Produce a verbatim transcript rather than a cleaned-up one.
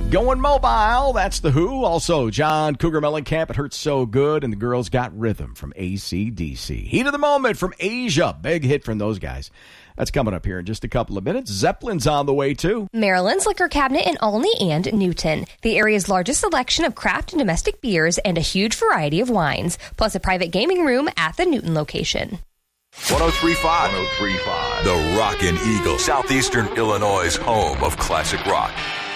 Going mobile, that's The Who. Also, John Cougar Mellencamp, It Hurts So Good, and the girls got Rhythm from A C D C. Heat of the Moment from Asia. Big hit from those guys. That's coming up here in just a couple of minutes. Zeppelin's on the way, too. Maryland's Liquor Cabinet in Olney and Newton. The area's largest selection of craft and domestic beers and a huge variety of wines, plus a private gaming room at the Newton location. one oh three point five. one oh three point five. The Rockin' Eagle. Southeastern Illinois' home of classic rock.